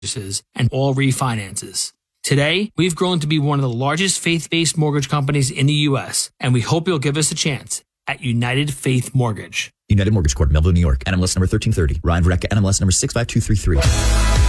and all refinances. Today, we've grown to be one of the largest faith-based mortgage companies in the U.S., and we hope you'll give us a chance at United Faith Mortgage. United Mortgage Corp, Melville, New York. NMLS number 1330. Ryan Verrecka, NMLS number 65233.